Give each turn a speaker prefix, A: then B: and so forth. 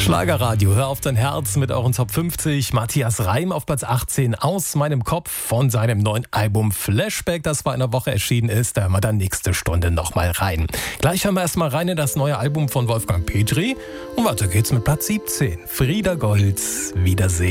A: Schlagerradio, hör auf dein Herz mit euren Top 50. Matthias Reim auf Platz 18, Aus meinem Kopf von seinem neuen Album Flashback, das vor einer Woche erschienen ist. Da hören wir dann nächste Stunde nochmal rein. Gleich hören wir erstmal rein in das neue Album von Wolfgang Petri. Und weiter geht's mit Platz 17. Frieda Goltz, Wiedersehen.